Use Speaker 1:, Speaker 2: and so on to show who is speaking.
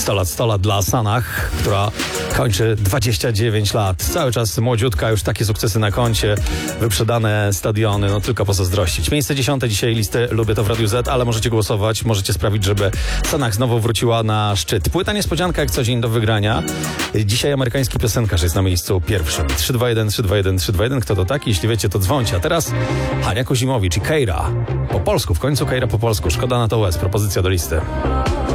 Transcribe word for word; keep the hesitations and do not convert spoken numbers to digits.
Speaker 1: sto lat, sto lat dla Sanach, która kończy dwadzieścia dziewięć lat. Cały czas młodziutka, już takie sukcesy na koncie, wyprzedane stadiony, no tylko pozazdrościć. Miejsce dziesiąte dzisiaj listy Lubię to w Radiu Z, ale możecie głosować, możecie sprawić, żeby Sanach znowu wróciła na szczyt. Płyta niespodzianka jak co dzień do wygrania. Dzisiaj amerykański piosenkarz jest na miejscu pierwszym. trzy dwa jeden, trzy dwa jeden, trzy dwa jeden. Kto to taki? Jeśli wiecie, to dzwońcie. A teraz Hania Kozimowicz i Keira. Po polsku, w końcu Keira po polsku. Szkoda na to łez. Propozycja do listy.